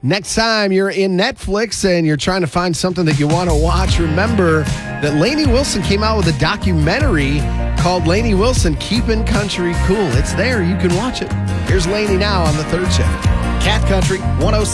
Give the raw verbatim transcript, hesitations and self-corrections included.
Next time you're in Netflix and you're trying to find something that you want to watch, remember that Lainey Wilson came out with a documentary called Lainey Wilson, Keeping Country Cool. It's there. You can watch it. Here's Lainey now on the third shift. Cat Country one oh six.